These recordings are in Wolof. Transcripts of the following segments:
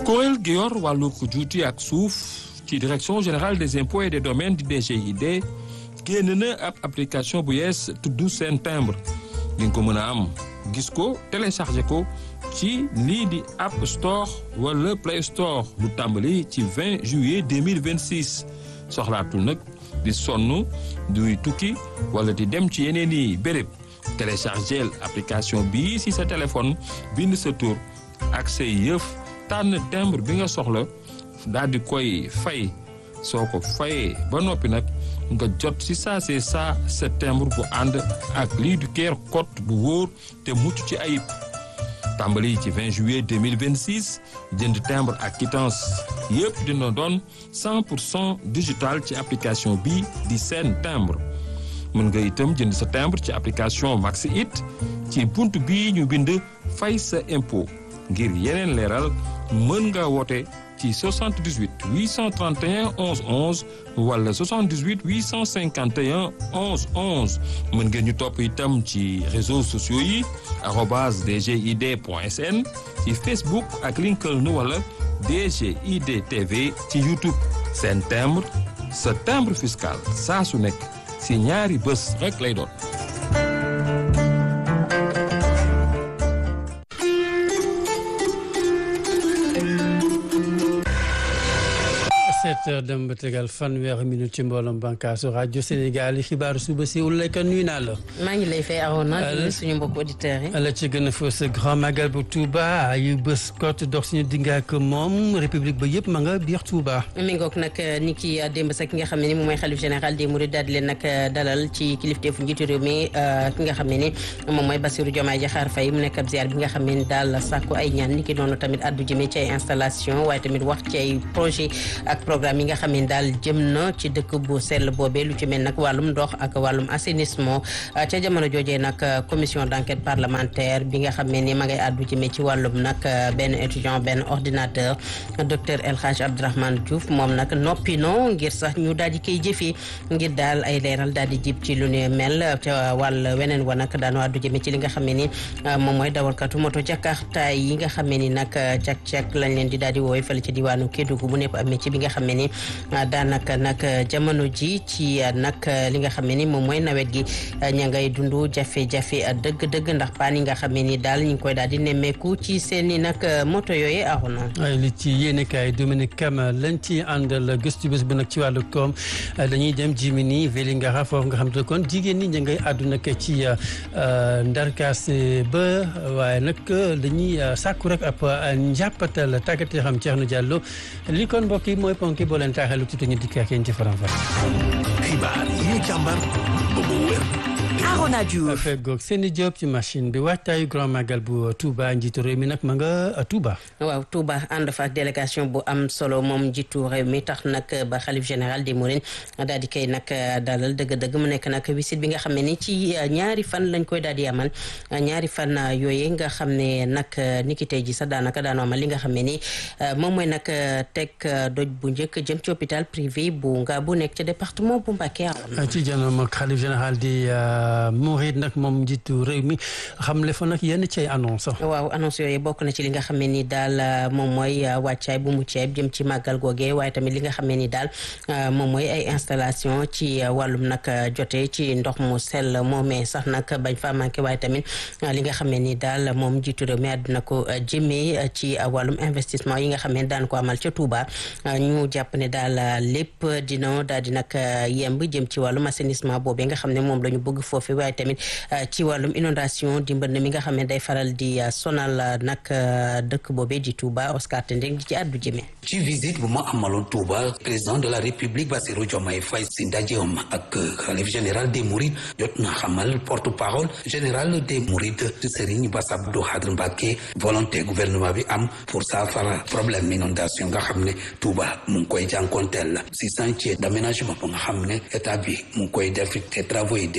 kuréel gi yor wàllu juuti ak suuf ci direction générale des impôts et des domaines di DGID génn na ab application bu yees tudd seen timbre di nga ko mën a am gis ko téléchargé ko ci lii di App Store wala Play Store lu tàmbali ci 20 juillet 2026 soxlaatul nag di sonn duy tukki wala di dem ci yeneen i béréb téléchargé application bii si sa téléphone bind sa tur ak say yëf tànn timbre bi nga soxla daal di koy fay soo ko fayee ba noppi nag nga jot si saa see saa sa timbre bu ànd ak lii du keer code bu wóor te mucc ci ayib tàmbali ci 20 juillet 2026 jënd timbre ak quittance yëpp dina doon 100% digital ci application bi di seen timbre mën nga itam jënd sa timbre ci application Maxi It ci bunt bii ñu bind fay sa impôt ngir yeneen leeral mën nga woote ci 78 831 11 11 wala 78 851 11 11 mën ngeen ñu topp itam ci réseaux sociaux yi @dgid.sn ci Facebook ak LinkedIn wala DGID TV ci YouTube seen timbre sa timbre fiscal saa su nekk si ñaari bés rek lay doon. 7h dem ba tegal fanweeri minute ci mbooloom bànqaasu rajo Sénégal yi xibaaru suba si Oulaye Kane nuyu naa la. maa ngi lay fay Arona di suñu mbokk auditeurs yi. la ci gën a fës grand magal bu Touba yu bés kot dox suñu digg ak moom république ba yëpp ma nga biir Touba. mi ngoog nag ni ki démb sax ki nga xam ne ni moom mooy xalif général des Mourides daal di leen nag dalal ci kilifteefu njiitu réew mi ki nga xam ne ni moom mooy Bassirou Diomaye Diakhar Faye mu nekk ab ziar bi nga xam ne ni daal sàkku ay ñaan ni ki noonu tamit addu jëmee ci ay installation waaye tamit wax ci ay projet ak programme yi nga xam ne daal jëm na ci dëkk bu sell boobee lu ci mel nag wàllum ndox ak wàllum assainissement ca jamono joojee nag commission d'enquête parlementaire bi nga xam ne ni ma ngay addu jëmee ci wàllum nag benn étudiant benn ordinateur docteur El Hadj Abdourahmane Diouf moom nag noppi no ngir sax ñu daal di koy jëfee ngir daal ay leeral daal di jib ci lu ne mel ca wàll weneen wa nag daanu addu jëmee ci li nga xam ne ni moom mooy dawalkatu moto Jakarta yi nga xam ne ni nag cak-cak lañ leen di daal di wooy fële ci diwaanu Kédougou bu nepp am métier bi nga xam ne ni daanaka nag jamono ji ci nag li nga xam ne ni moom mooy nawet gi ña ngay dund jafe-jafe dëgg-dëgg ndax paan yi nga xam ne ni daal ñu ngi koy daal di nemmeeku ci seen i nag moto yooyu axuna ay li ci yéenekaay Dominique Kama lañ ci àndal gëstu bés bu nag ci wàllu koom dañuy dem Jimini Vélingara foofu nga xam te kon jigéen ñi ña ngay àddu nag ci ndarkaase ba waaye nag dañuy sàkku rek ab njàppatal tàggat yoo xam Thierno Diallo li kon mbokk yi mooy ponk boo leen taaxee lu tuuti ñu dikk ak yéen ci faram-fàcce. xibaar yi ñu càmbar ba mu wér. Arona Diouf feggoog Seni Diop ci machine bi waajtaayu grand magal bu Touba njiitu réew mi nag ma nga Touba. waaw Touba ànd fa ak délégation bu am solo moom njiitu réew mi tax nag ba xalif général des Mourides daal di koy nag dalal dëgg-dëgg mu nekk nag visite bi nga xam ne ni ci ñaari fan lañ koy daal di amal ñaari fan yooyu nga xam ne nag niki tey ji sax daanaka daanoo amal li nga xam ne ni moom mooy nag teg doj bu njëkk jëm ci hôpital privé bu nga bu nekk ci département bu Mbacké. ci janoom ak xalif général di Mouride nag moom njiitu réew mi xam le fa nag yenn ci ay annonce waaw annonce yooyu bokk na ci li nga xam ne ni daal moom mooy wàccaay bu mucc ayib jëm ci màggal googee waaye tamit li nga xam ne ni daal moom mooy ay installation ci wàllum nag jote ci ndox mu sell moomee sax nag bañ fa manqué waaye tamit li nga xam ne ni daal moom njiitu réew mi àdduna ko jëmee ci wàllum investissement yi nga xam ne daan ko amal ca Touba ñu jàpp ne daal lépp dina daal di nag yemb jëm ci wàllum assainissement boobee nga xam ne moom la ñu bëgg foofu waaye tamit ci wàllum inondation di mbënd mi nga xam ne day faral di sonal nag dëkk boobee di Touba Oscar Tendeng di ci àddu jëme ci visite bu ma amaloon Touba président de la République Bassirou Diomaye Faye si ndajeem ak xalif général des Mourides jot na xamal porte-parole général des Mourides Serigne Bass Abdou Khadre Mbacké volonté gouvernement bi am pour saafara problème inondation nga xam ne Touba mu ngi koy jànkonteel si chantier d'aménagement ba nga xam ne état bi mu ngi koy def te travaux yi day coûter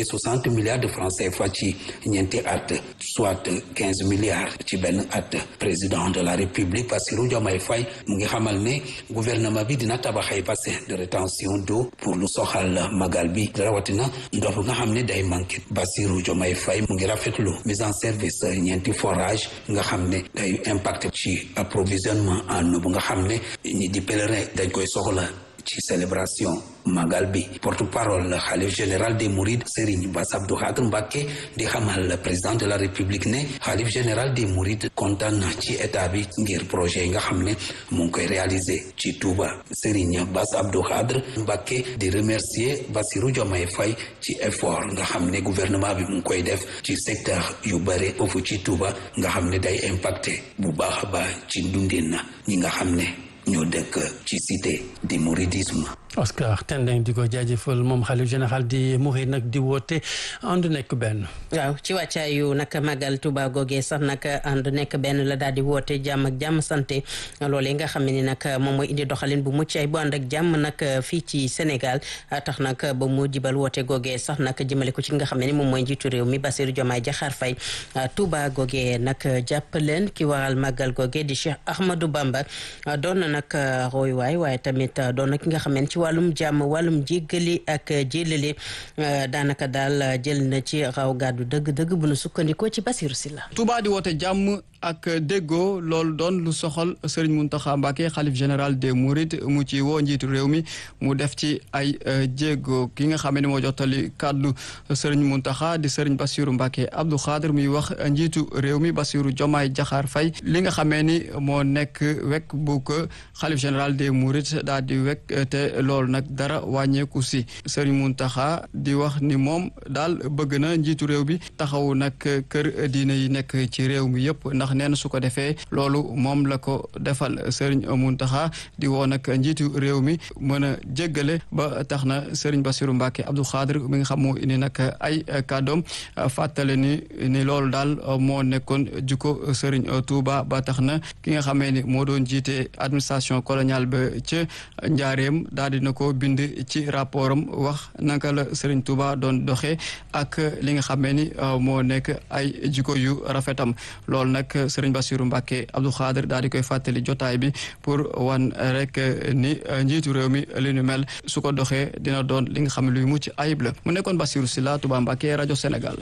60 milliards de francs CFA ci ñeenti at soit 15 milliards ci benn at. président de la République Bassirou Diomaye Faye mu ngi xamal ne gouvernement bi dina tabax ay bassin de rétention d'eau pour lu soxal magal bi rawatina ndox nga xam ne day manqué. Bassirou Diomaye Faye mu ngi rafetlu mise en service ñeenti forage nga xam ne day impacté ci approvisionnement en eau bu nga xam ne ñi di pèlerin dañ koy soxla ci célébration magal bi. porte-parole xalif général des Mourides Serigne Bass Abdou Khadre Mbacké di xamal président de la République ne xalif général des Mourides kontaan na ci état bi ngir projet yi nga xam ne mu ngi koy réaliser ci Touba. Serigne Bass Abdou Khadre Mbacké di remercier Bassirou Diomaye Faye ci effort nga xam ne gouvernement bi mu ngi koy def ci secteur yu bare foofu ci Touba nga xam ne day impacté bu baax a baax ci ndundin na ñi nga xam ne ñoo dëkk ci cité du mouridisme. Oscar Tendeng di ko jaajëfal moom xalif général di Mouride nag di woote ànd nekk benn. waaw ci wàccaayu nag magal Touba googee sax nag ànd nekk benn la daal di woote jàmm ak jàmm santé loolee nga xam ne nag moom mooy indi doxalin bu mucc ay bu ànd ak jàmm nag fii ci Sénégal tax nag ba mu jibal woote googee sax nag jëmale ko ci nga xam ne moom mooy njiitu réew mi Bassirou Diomaye Diakhar Faye. Touba googee nag jàpp leen ki waral magal googee di Cheikh Ahmadou Bamba doon na nag royuwaay waaye tamit doon na ki nga xam ne ci wàllum jàmm wàllum jéggali ak jélale daanaka daal jël na ci raw gàddu dëgg-dëgg bu nu sukkandikoo ci Bassirou Sylla. Touba di woote jàmm ak déggoo loolu doon lu soxal Serigne Mountakha Mbacké xalif général des Mourides mu ci woo njiitu réew mi mu def ci ay jéego ki nga xam ne moo jottali kàddu Serigne Mountakha di Serigne Bassirou Mbacké Abdou Khadre muy wax njiitu réew mi Bassirou Diomaye Diakhar Faye li nga xamee ni moo nekk wekk bu ko xalif général des Mourides daal di wekk te loolu nag dara wàññeeku si Serigne Mountakha di wax ni moom daal bëgg na njiitu réew bi taxaw nag kër diine yi nekk ci réew mi yëpp ndax nee na su ko defee loolu moom la ko defal Serigne Mountakha di woo nag njiitu réew mi mën a jéggale ba tax na Serigne Bassirou Mbacké Abdou Khadre mi nga xam moo indi nag ay kàddoom fàttale ni loolu daal moo nekkoon jikko Serigne Touba ba tax na ki nga xamee ni moo doon jiite administration coloniale ba ca Njaareem daal dina ko bind ci rapport am wax naka la Serigne Touba doon doxee ak li nga xamee ni moo nekk ay jikko yu rafetam loolu nag Serigne Bassirou Mbacké Abdou Khadre daal di koy fàttali jotaay bi pour wan rek ni njiitu réew mi li nu mel su ko doxee dina doon li nga xam ne luy mucc ayib la mu nekkoon Bassirou Sylla Touba Mbacké rajo Sénégal.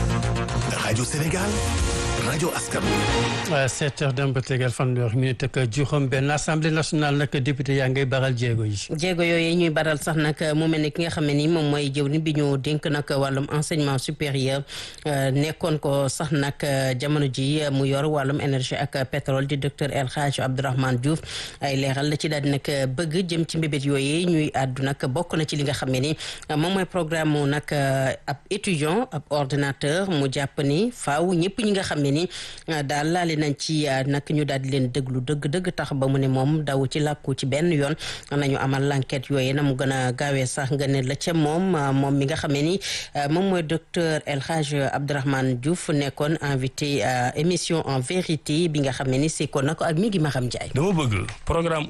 rajo Sénégal. rajo askan wi. 7h dem ba tegal fanweer minute ak juróom benn assemblée nationale nag député yaa ngay baral jéego yi. jéego yooyu ñuy baral sax nag mu mel ni ki nga xam ne ni moom mooy jëwriñ bi ñu dénk nag wàllum enseignement supérieur nekkoon ko sax nag jamono ji mu yor wàllum énergie ak pétrole di docteur El Hadj Abdourahmane Diouf ay leeral la ci daal di nag bëgg jëm ci mbébét yooyu ñuy àddu nag bokk na ci li nga xam ne ni moom mooy programme mu nag ab étudiant ab ordinateur mu jàpp ni faaw ñëpp ñi nga xam ne ni daal laale nañ ci nag ñu daal di leen déglu dëgg tax ba mu ne moom daw ci làkku ci benn yoon nañu amal l'enquête yooyu na mu gën a gaawee sax nga ne la ca moom mi nga xamee ni moom mooy docteur El Hadj Abdourahmane Diouf nekkoon invité émission en vérité bi nga xamee ni c'est ko na ko ak mi ngi Maham Ndiaye. dama bëgg programme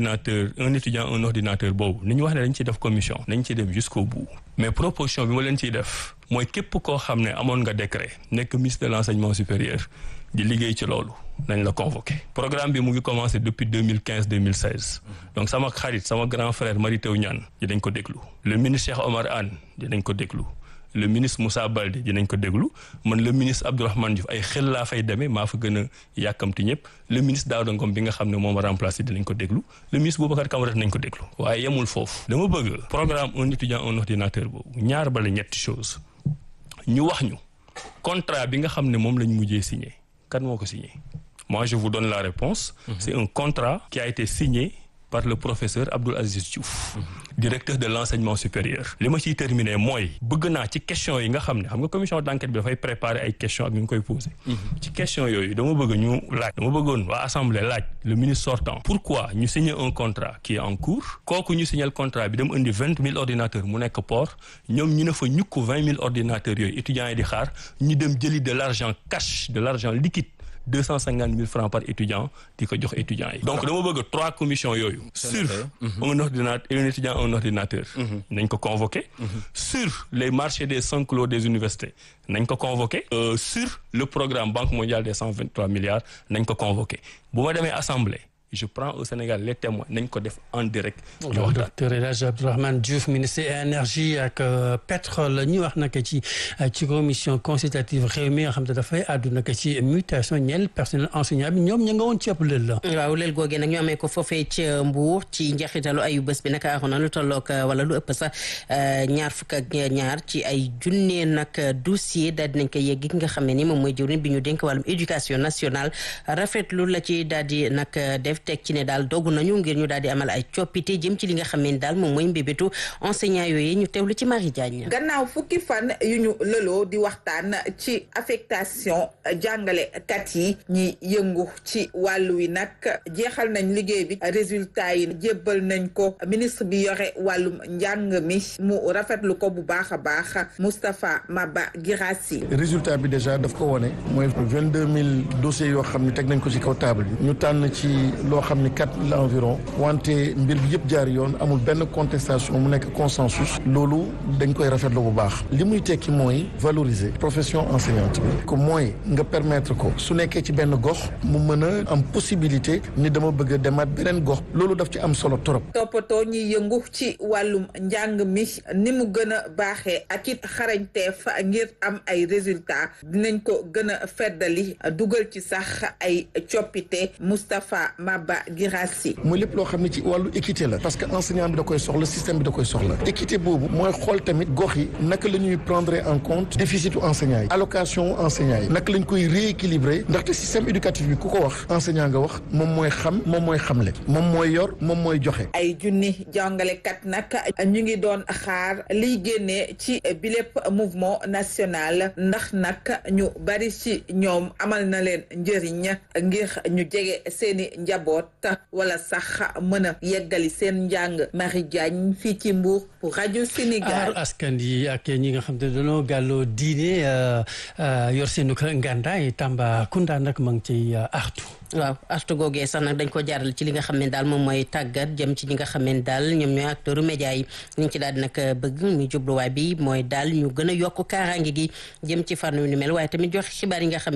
un étudiant un ordinateur boobu ni ñu wax ne dañ ci def commission nañ ci dem jusqu'au bout mais proposition bi ma leen ciy def mooy képp koo xam ne amoon nga décret nekk ministre de l'enseignement supérieur di liggéey ci loolu nañ la convoqué. programme bi mu ngi commencé depuis 2015-2016 donc sama xarit sama grand frère Mary Teuw Niane dinañ ko déglu le ministre Cheikh Omar Anne dinañ ko déglu le ministre Moussa Baldé dinañ ko déglu man le ministre Abdourahmane Diouf ay xel laa fay demee maa fa gën a yàkkamti ñëpp le ministre Daouda Ngom bi nga xam ne moom a remplacé dinañ ko déglu le ministre Boubacar Camara dinañ ko déglu waaye yemul foofu dama bëgg programme un étudiant un ordinateur boobu ñaar bala ñetti chose ñu wax ñu contrat bi nga xam ne moom lañ mujjee signé kan moo ko signé moi je vous donne la réponse c'est un contrat qui a été signé par le professeur Abdoul Aziz Diouf directeur de l'enseignement supérieur li ma ciy terminer mooy bëgg naa ci question yi nga xam ne xam nga commission d'enquête bi dafay préparer ay questions ak ñu ngi koy poser ci question yooyu dama bëggoon waa assemblée laaj le ministre sortant pourquoi ñu signer un contrat qui est en cours kooku ñu signer le contrat bi dem indi 20 000 ordinateurs mu nekk port ñoom ñu ne fa ñukk 20 000 ordinateurs yooyu étudiants yi di xaar ñu dem jëli de l'argent cash de l'argent liquide 250 000 francs par étudiant di ko jox étudiants yi. donc dama bëgg 3 commissions yooyu. sur un ordinateur un étudiant un ordinateur. nañ ko convoqué. sur les marchés des Saint-Cloud des universités nañ ko convoqué. sur le programme Banque mondiale des 123 milliards nañ ko convoqué bu ma demee assemblée. je prends au Sénégal les témoins nañ ko def en direct. docteur El Hadj Abdourahmane Diouf ministre énergie ak pétrole ñu wax nag ci commission consultative réew mi nga xam te dafay àddu nag ci mutation ñeel personnel enseignant bi ñoom ña nga woon ci ëpp lël la. waaw lël googee nag ñu amee ko foofee ci Mbour ci njeexitalu ayu bés bi nag aaroon na lu tolloog wala lu ëpp sax 22 ci ay junne nag dossier daal dinañ ko yegg ki nga xam ne ni moom mooy jëwriñ bi ñu dénk wàllum éducation nationale rafetlu la ci daal di nag def teg ci ne daal dogu nañu ngir ñu daal di amal ay coppite jëm ci li nga xam ne daal moom mooy mbébétu enseignant yooyu ñu teewlu ci Marie Diagne. gannaaw fukki fan yu ñu lëloo di waxtaan ci affectation jàngalekat yi ñi yëngu ci wàllu wi nag jeexal nañ liggéey bi résultat yi jébbal nañ ko ministre bi yore wàllum njàng mi mu rafetlu ko bu baax a baax Moustapha Maba Guirassy. résultat bi déjà daf ko wone mooy 22 000 dossiers yoo xam ne teg nañ ko ci kaw table bi ñu tànn ci loo xam ne 4 000 environ wante mbir bi yëpp jaar yoon amul benn contestation mu nekk consensus loolu dañ koy rafetlu bu baax li muy tekki mooy valoriser profession enseignante bi ko mooy nga permettre ko su nekkee ci benn gox mu mën a am possibilité ni dama bëgg a demaat beneen gox loolu daf ci am solo trop. toppatoo ñi yëngu ci wàllum njàng mi ni mu gën a baaxee ak it xarañteef ngir am ay résultats dinañ ko gën a feddali dugal ci sax ay coppite Moustapha Maba Guirassy. mooy lépp loo xam ne ci wàllu équité la parce que enseignant bi da koy soxla système bi da koy soxla équité boobu mooy xool tamit gox yi naka la ñuy prendre en compte déficitu enseignant yi allocation enseignant yi naka lañ koy rééquilibrer ndaxte système éducatif bi ku ko wax enseignant nga wax moom mooy xam moom mooy xamle moom mooy yor moom mooy joxe. ay junni jàngalekat nag ñu ngi doon xaar liy génnee ci bilépp mouvement national ndax nag ñu bari ci ñoom amal na leen njëriñ ngir ñu jege seeni njaboot wala sax mën a yeggali seen njàng. Marie Diagne fii ci Mbour pour rajo Sénégal. aar askan yi ak ñi nga xam ne dañoo gàlloo diine yor seenu ngàndaay Tambacounda nag ma ngi ciy artu. waaw artu googee sax nag dañ ko jaaral ci li nga xam ne daal moom mooy tàggat jëm ci ñi nga xam ne daal ñoom ñooy acteurs média yi ñu ngi ci daal di nag bëgg muy jubluwaay bi mooy daal ñu gën a yokk kaaraange gi jëm ci fànn yu ni mel waaye tamit joxe xibaar yi nga xam